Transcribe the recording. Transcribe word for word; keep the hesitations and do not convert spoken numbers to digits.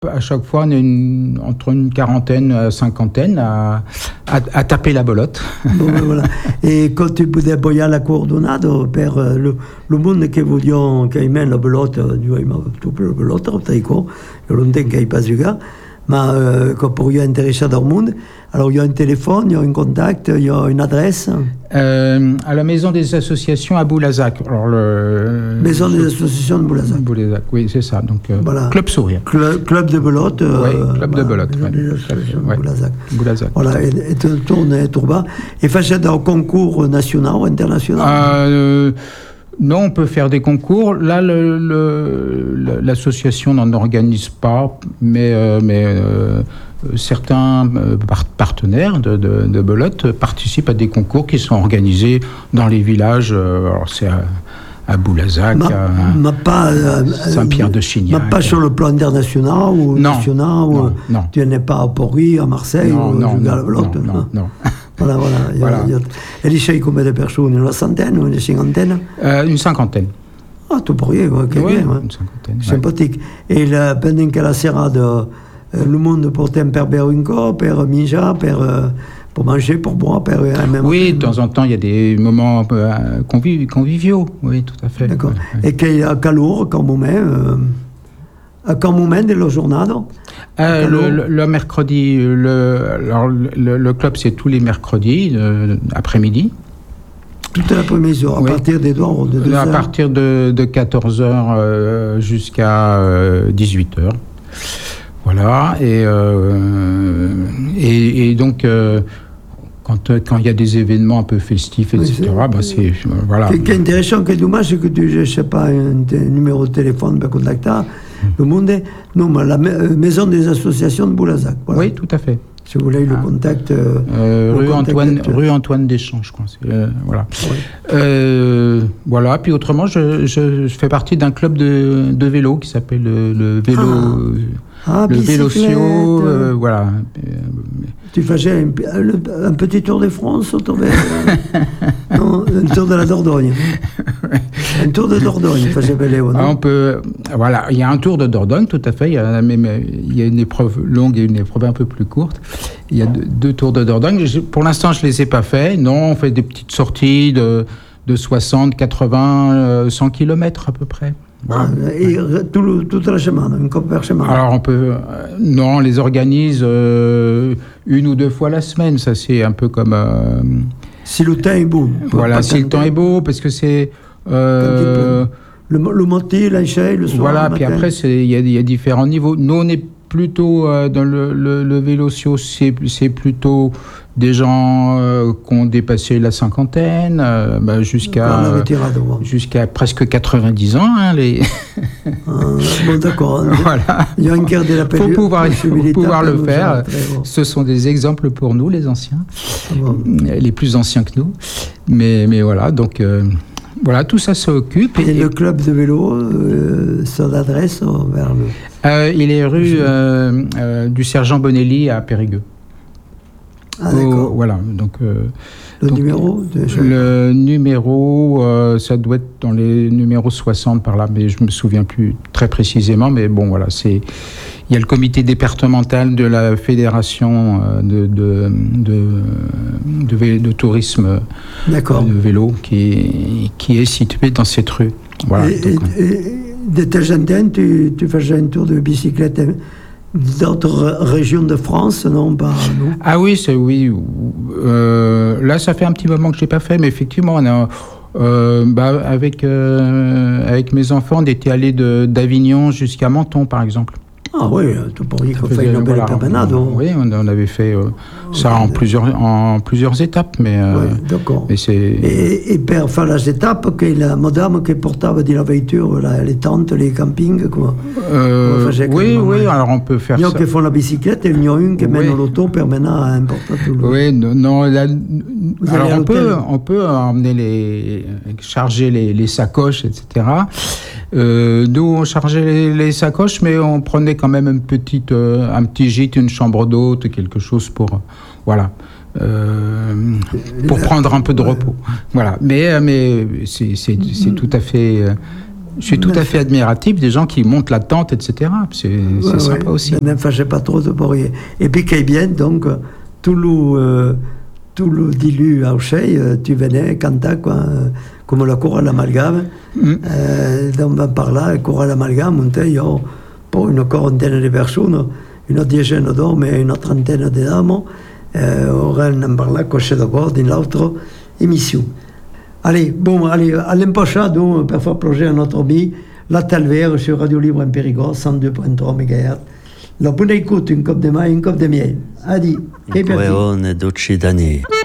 À chaque fois, on est une, entre une quarantaine à cinquantaine à, à, à taper la belote. Bon, ben voilà. E quand tu pouvais poi la coordonata per lo, lo mondo che vogliono che aimè la belote, io ma tu la belote, tai co, io non tengo che pas giocare, ma euh, quand pour io intéressé dans le monde, alors il y a un téléphone, il y a un contact, il y a une adresse. Euh, à la maison des associations à Boulazac. Alors le maison des associations de Boulazac. Boulazac, oui, c'est ça. Donc euh, voilà. Club Sourire. Club, club de belote. Euh, oui, club voilà, de belote. Maison ouais. des associations de ouais. Boulazac. Boulazac. Voilà, et, et tu tournes et tournes et fais un concours national ou international. Euh, Non, on peut faire des concours. Là, le, le, l'association n'en organise pas, mais, euh, mais euh, certains partenaires de, de, de belote participent à des concours qui sont organisés dans les villages. Alors c'est à, à Boulazac, ma, à, ma pas, euh, Saint-Pierre-de-Chignac. Mais pas sur le plan international ou non, national non, ou non. Tu n'es pas à Pori, à Marseille non, ou non, non, non, la belote, non, non, non. Voilà, voilà. voilà. Il y a, e lì sei come le persone? Una centaine ou une cinquantaine? euh, Une cinquantaine. Ah, tu pourrais, ouais, okay, oui, bien, ouais. Une cinquantaine. Sympathique. Ouais. Et la, pendant que la serrade, le monde porte un per beure un co, per minjar, per, pour manger, pour boire, per... Même oui, de temps en temps, il y a des moments euh, conviv- conviviaux. Oui, tout à fait. D'accord. Ouais, ouais. Et qu'il y a calor, quand moment... Euh, à quel moment de la journée euh, le, le, le mercredi, le, alors, le, le club c'est tous les mercredis euh, après-midi. Toute l'après-midi, à oui. partir des deux heures, de deux à heures. partir de, de quatorze heures euh, jusqu'à euh, dix-huit heures. Voilà. Et, euh, et, et donc, euh, quand quand il y a des événements un peu festifs, et cetera, oui, c'est, bah, c'est, euh, voilà. Ce qui est intéressant, que dommage, c'est que tu, je ne sais pas, un, un numéro de téléphone pour contacter. Le monde est, non, mais la maison des associations de Boulazac. Voilà. Oui, tout à fait. Si vous voulez, le ah. contact. Euh, euh, le rue, contact Antoine, actuel. rue Antoine Deschamps, je crois. C'est, euh, voilà. Oui. Euh, voilà. Puis autrement, je, je, je fais partie d'un club de, de vélo qui s'appelle le, le vélo. Ah. Ah, le Vélocio. Euh, voilà. Tu faisais un, un petit tour de France autour de. Non, un tour de la Dordogne. Un tour de Dordogne, faisait vélo. Ah, on peut, voilà, il y a un tour de Dordogne, tout à fait. Il y a, même, il y a une épreuve longue et une épreuve un peu plus courte. Il y a deux, deux tours de Dordogne. Je, pour l'instant, je les ai pas faits. Non, on fait des petites sorties de, de soixante, quatre-vingts, cent kilomètres à peu près. Voilà. Ah, et tout, toute la semaine, une coupe par semaine. Alors on peut, euh, non, on les organise euh, une ou deux fois la semaine. Ça c'est un peu comme. Euh, si le temps est beau. Voilà, si le temps est beau, parce que c'est. Euh, le, le matin, l'échelle, le soir. Voilà, le puis matin. après il y, y a différents niveaux. Nous on est plutôt euh, dans le, le, le Vélocio, c'est, c'est plutôt des gens euh, qui ont dépassé la cinquantaine, euh, bah, jusqu'à, euh, jusqu'à presque quatre-vingt-dix ans. Hein, les... ah, bon, d'accord. Voilà. Il y a une guerre de la Il faut pouvoir, faut pouvoir le faire. Bon. Ce sont des exemples pour nous, les anciens, bon. les plus anciens que nous. Mais, mais voilà, donc... Euh, Voilà, tout ça s'occupe. Et, et le club de vélo, euh, son adresse vers le... Euh, il est rue euh, euh, du Sergent Bonelli à Périgueux. Ah, d'accord. Au, voilà, donc... Euh, le donc, numéro de... Le numéro, euh, ça doit être dans les numéros soixante par là, mais je ne me souviens plus très précisément, mais bon, voilà, c'est... Il y a le comité départemental de la fédération de, de, de, de, vélo, de tourisme D'accord. de vélo qui, qui est situé dans cette rue. Voilà, et, donc, et, et de tes antennes, tu, tu faisais un tour de bicyclette d'autres régions de France, non, pas, non Ah oui, c'est, oui. Euh, là, ça fait un petit moment que je n'ai pas fait, mais effectivement, on a... Euh, bah, avec, euh, avec mes enfants, on était allés de, d'Avignon jusqu'à Menton, par exemple. Ah oui, tout pour dire qu'on fait une belle promenade. Oui, on, on avait fait euh, ça en plusieurs, en plusieurs étapes, mais... Euh, oui, d'accord. Mais c'est... Et, et pour faire les étapes, que la madame qui portava de la voiture, la, les tentes, les campings, quoi. Euh, oui, oui, alors on peut faire il y a ça. qui font la bicyclette, et il y en a une qui oui. mène l'auto pour mener à importer tout le... Oui, non, non la, alors on peut, on peut emmener les... charger les, les sacoches, et cetera. Euh, nous, on chargeait les, les sacoches, mais on prenait quand même une petite, euh, un petit gîte, une chambre d'hôte, quelque chose pour, euh, voilà, euh, pour prendre un peu de repos. Voilà. Mais, mais c'est, c'est, c'est tout à fait, Je suis tout à fait admiratif des gens qui montent la tente, et cetera. C'est, c'est ouais, sympa ouais. aussi. Ne fâchez pas trop de pour rien. Et puis, qu'il bien, donc, tout le, euh, tout le dilu à Auchey, tu venais, Canta, quoi, euh, comme la cour à l'amalgame. Mm. Euh, donc, par là, la cour à l'amalgame, montait, il y a pour une quarantaine de personnes, une dizaine d'hommes et une trentaine de dames. Euh, on a par là, coché d'abord, dans l'autre émission. Allez, bon, allez, à l'impocha, donc, per faire plonger à notre ami, la Talvère sur Radio Libre en Périgord, cent deux virgule trois mégahertz. La bonne écoute, une coupe de main, une coupe de miel. Adi, un poeone d'Occidanie.